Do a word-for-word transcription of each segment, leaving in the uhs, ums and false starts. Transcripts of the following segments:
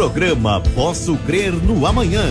Programa Posso Crer no Amanhã.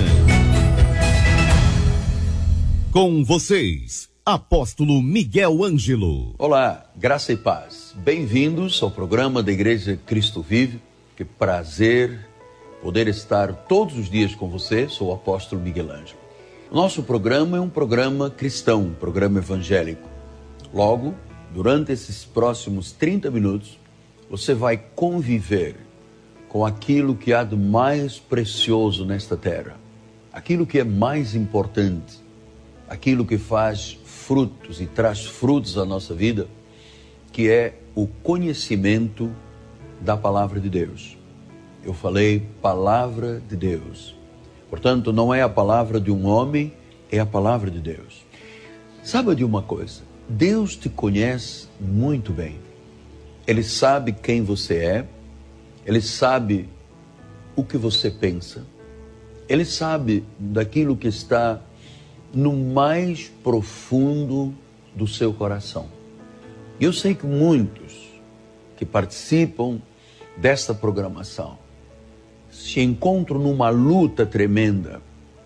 Com vocês, Apóstolo Miguel Ângelo. Olá, graça e paz. Bem-vindos ao programa da Igreja Cristo Vive. Que prazer poder estar todos os dias com você. Sou o Apóstolo Miguel Ângelo. Nosso programa é um programa cristão, um programa evangélico. Logo, durante esses próximos trinta minutos, você vai conviver com aquilo que há de mais precioso nesta terra, aquilo que é mais importante, aquilo que faz frutos e traz frutos à nossa vida, que é o conhecimento da palavra de Deus. Eu falei palavra de Deus. Portanto, não é a palavra de um homem, é a palavra de Deus. Sabe de uma coisa? Deus te conhece muito bem. Ele sabe quem você é. Ele sabe o que você pensa. Ele sabe daquilo que está no mais profundo do seu coração. E eu sei que muitos que participam desta programação se encontram numa luta tremenda,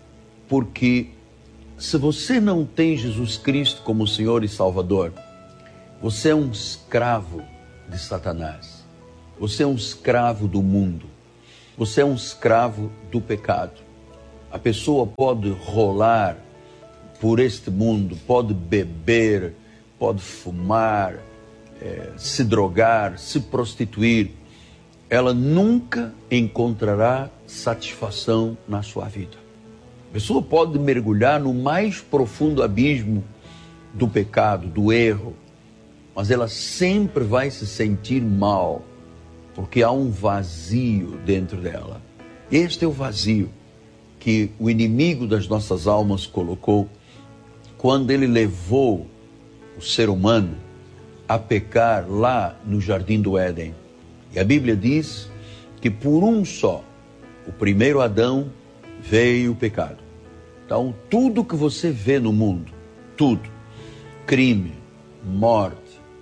porque se você não tem Jesus Cristo como Senhor e Salvador, você é um escravo de Satanás. Você é um escravo do mundo. Você é um escravo do pecado. A pessoa pode rolar por este mundo, pode beber, pode fumar, é, se drogar, se prostituir. Ela nunca encontrará satisfação na sua vida. A pessoa pode mergulhar no mais profundo abismo do pecado, do erro, mas ela sempre vai se sentir mal, porque há um vazio dentro dela. Este é o vazio que o inimigo das nossas almas colocou quando ele levou o ser humano a pecar lá no Jardim do Éden. E a Bíblia diz que por um só, o primeiro Adão, veio o pecado. Então, tudo que você vê no mundo, tudo, crime, morte,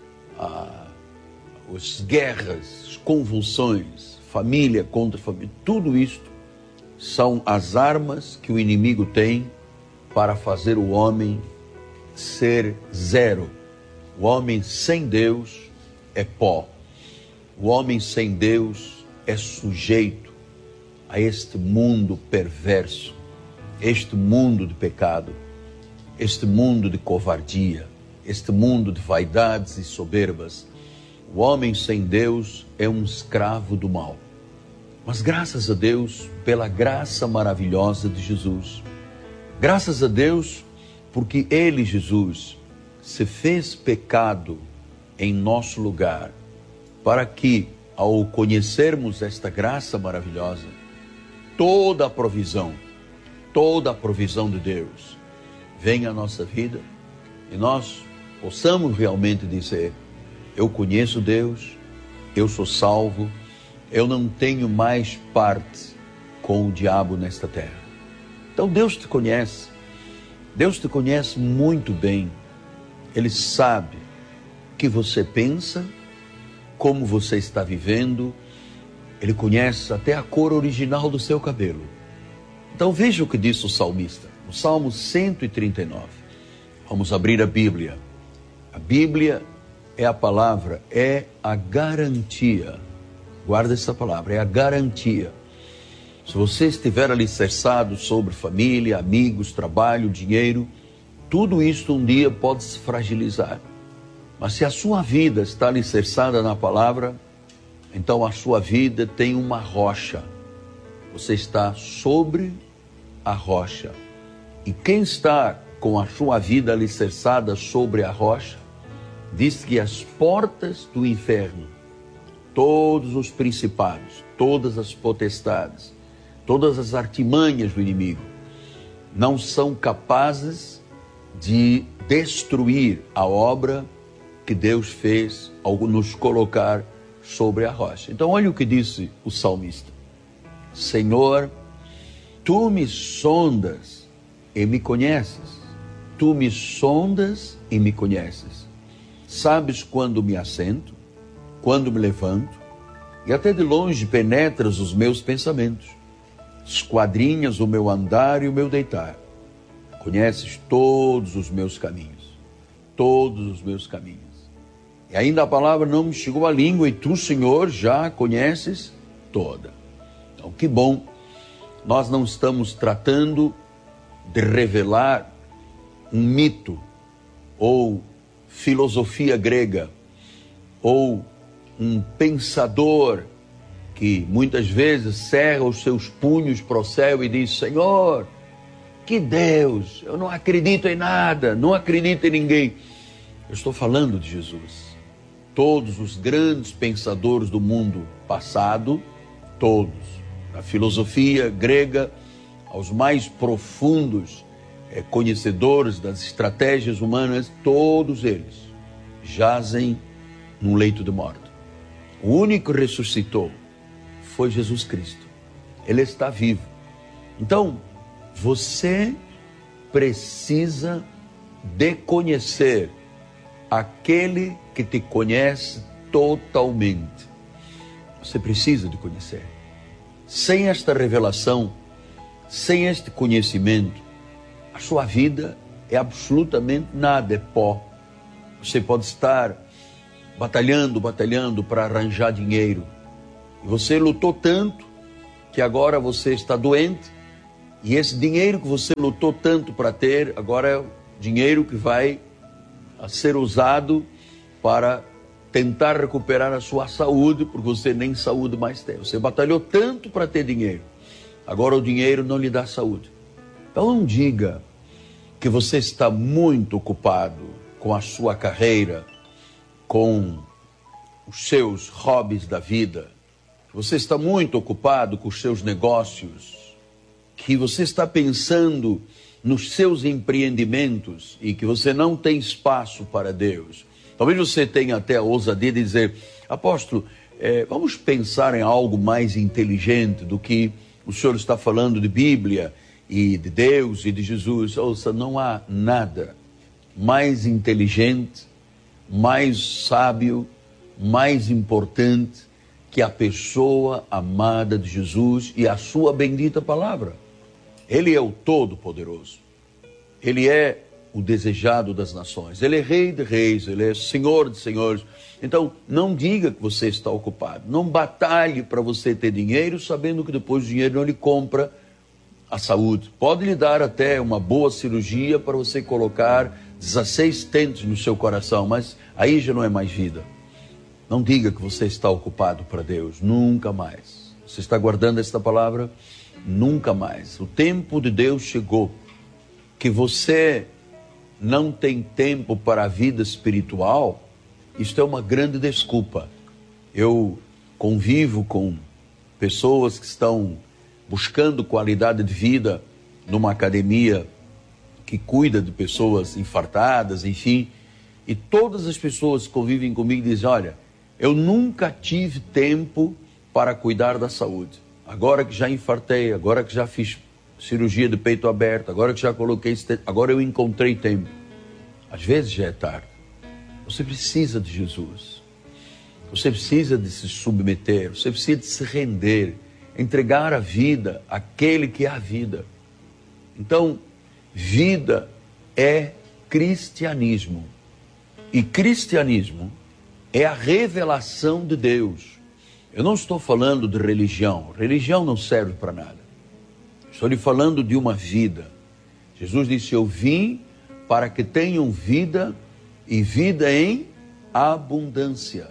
ah, as guerras, as convulsões, família contra família, tudo isto são as armas que o inimigo tem para fazer o homem ser zero. O homem sem Deus é pó. O homem sem Deus é sujeito a este mundo perverso, este mundo de pecado, este mundo de covardia, este mundo de vaidades e soberbas. O homem sem Deus é um escravo do mal. Mas graças a Deus pela graça maravilhosa de Jesus. Graças a Deus porque Ele, Jesus, se fez pecado em nosso lugar, para que, ao conhecermos esta graça maravilhosa, toda a provisão, toda a provisão de Deus venha à nossa vida e nós possamos realmente dizer: eu conheço Deus, eu sou salvo, eu não tenho mais parte com o diabo nesta terra. Então Deus te conhece, Deus te conhece muito bem. Ele sabe o que você pensa, como você está vivendo. Ele conhece até a cor original do seu cabelo. Então veja o que disse o salmista, no Salmo cento e trinta e nove. Vamos abrir a Bíblia. A Bíblia é a palavra, é a garantia. Guarda essa palavra, é a garantia. Se você estiver alicerçado sobre família, amigos, trabalho, dinheiro, tudo isto um dia pode se fragilizar. Mas se a sua vida está alicerçada na palavra, então a sua vida tem uma rocha. Você está sobre a rocha. E quem está com a sua vida alicerçada sobre a rocha, diz que as portas do inferno, todos os principados, todas as potestades, todas as artimanhas do inimigo, não são capazes de destruir a obra que Deus fez ao nos colocar sobre a rocha. Então olha o que disse o salmista: Senhor, tu me sondas e me conheces. Tu me sondas e me conheces. Sabes quando me assento, quando me levanto, e até de longe penetras os meus pensamentos. Esquadrinhas o meu andar e o meu deitar. Conheces todos os meus caminhos, todos os meus caminhos. E ainda a palavra não me chegou à língua, e tu, Senhor, já a conheces toda. Então, que bom, nós não estamos tratando de revelar um mito, ou filosofia grega, ou um pensador que muitas vezes cerra os seus punhos para o céu e diz: Senhor, que Deus, eu não acredito em nada, não acredito em ninguém. Eu estou falando de Jesus. Todos os grandes pensadores do mundo passado, todos, da filosofia grega aos mais profundos é, conhecedores das estratégias humanas, todos eles jazem num leito de morte. O único que ressuscitou foi Jesus Cristo. Ele está vivo. Então, você precisa de conhecer aquele que te conhece totalmente. Você precisa de conhecer. Sem esta revelação, sem este conhecimento, a sua vida é absolutamente nada, é pó. Você pode estar batalhando, batalhando para arranjar dinheiro. E você lutou tanto que agora você está doente. E esse dinheiro que você lutou tanto para ter, agora é o dinheiro que vai ser usado para tentar recuperar a sua saúde, porque você nem saúde mais tem. Você batalhou tanto para ter dinheiro, agora o dinheiro não lhe dá saúde. Então não diga que você está muito ocupado com a sua carreira, com os seus hobbies da vida, que você está muito ocupado com os seus negócios, que você está pensando nos seus empreendimentos e que você não tem espaço para Deus. Talvez você tenha até a ousadia de dizer: apóstolo, é, vamos pensar em algo mais inteligente do que o senhor está falando de Bíblia e de Deus e de Jesus. Ouça, não há nada mais inteligente, mais sábio, mais importante que a pessoa amada de Jesus e a sua bendita palavra. Ele é o Todo-Poderoso. Ele é o desejado das nações. Ele é Rei de reis, Ele é Senhor de senhores. Então, não diga que você está ocupado. Não batalhe para você ter dinheiro, sabendo que depois o dinheiro não lhe compra a saúde. Pode lhe dar até uma boa cirurgia para você colocar dezesseis tentes no seu coração, mas aí já não é mais vida. Não diga que você está ocupado para Deus. Nunca mais. Você está guardando esta palavra? Nunca mais. O tempo de Deus chegou. Que você não tem tempo para a vida espiritual, isto é uma grande desculpa. Eu convivo com pessoas que estão buscando qualidade de vida numa academia que cuida de pessoas infartadas, enfim, e todas as pessoas que convivem comigo dizem: olha, eu nunca tive tempo para cuidar da saúde. Agora que já infartei, agora que já fiz cirurgia de peito aberto, agora que já coloquei, agora eu encontrei tempo. Às vezes já é tarde. Você precisa de Jesus. Você precisa de se submeter, você precisa de se render, entregar a vida àquele que é a vida. Então, vida é cristianismo. E cristianismo é a revelação de Deus. Eu não estou falando de religião. Religião não serve para nada. Estou lhe falando de uma vida. Jesus disse: eu vim para que tenham vida e vida em abundância.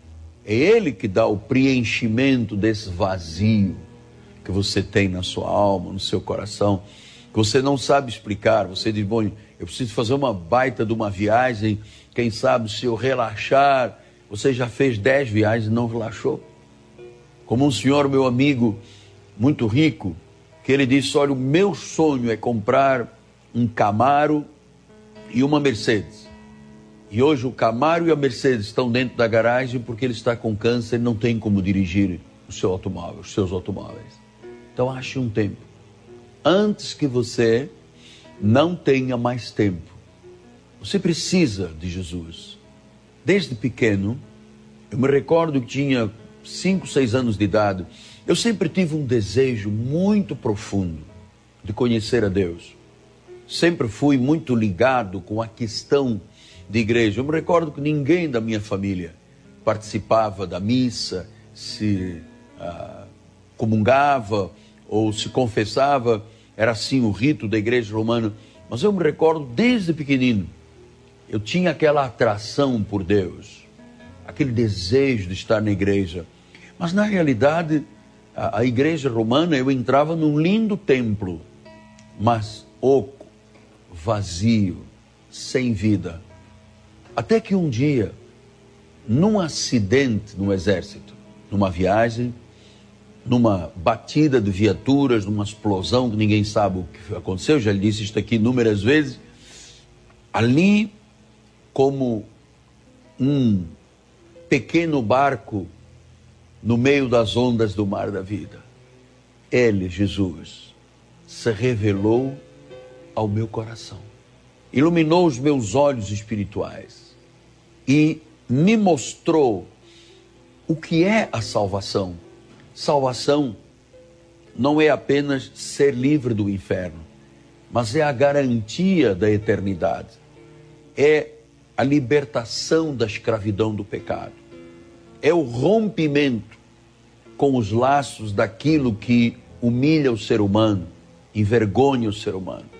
É Ele que dá o preenchimento desse vazio que você tem na sua alma, no seu coração, que você não sabe explicar. Você diz: bom, eu preciso fazer uma baita de uma viagem, quem sabe se eu relaxar. Você já fez dez viagens e não relaxou? Como um senhor, meu amigo, muito rico, que ele disse: olha, o meu sonho é comprar um Camaro e uma Mercedes. E hoje o Camaro e a Mercedes estão dentro da garagem porque ele está com câncer e não tem como dirigir o seu automóvel, os seus automóveis. Então ache um tempo, antes que você não tenha mais tempo. Você precisa de Jesus. Desde pequeno, eu me recordo que tinha cinco, seis anos de idade, eu sempre tive um desejo muito profundo de conhecer a Deus. Sempre fui muito ligado com a questão de igreja. Eu me recordo que ninguém da minha família participava da missa, se ah, comungava ou se confessava. Era assim o rito da igreja romana. Mas eu me recordo desde pequenino, eu tinha aquela atração por Deus, aquele desejo de estar na igreja. Mas na realidade, a, a igreja romana, eu entrava num lindo templo, mas oco, vazio, sem vida. Até que um dia, num acidente no exército, numa viagem, numa batida de viaturas, numa explosão que ninguém sabe o que aconteceu, já lhe disse isto aqui inúmeras vezes, ali, como um pequeno barco no meio das ondas do mar da vida, Ele, Jesus, se revelou ao meu coração, iluminou os meus olhos espirituais e me mostrou o que é a salvação. Salvação não é apenas ser livre do inferno, mas é a garantia da eternidade, é a libertação da escravidão do pecado, é o rompimento com os laços daquilo que humilha o ser humano, envergonha o ser humano.